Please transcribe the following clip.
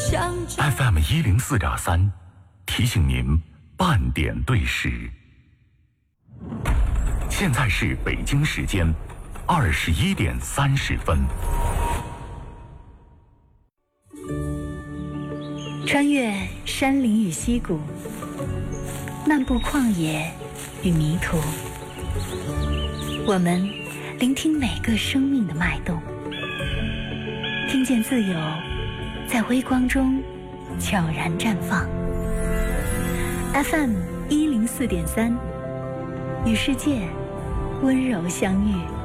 FM 104.3，提醒您半点对时。现在是北京时间21点30分。 穿越山林与溪谷，漫步旷野与迷途，我们聆听每个生命的脉动，听见自由在微光中悄然绽放。FM 104.3，与世界温柔相遇。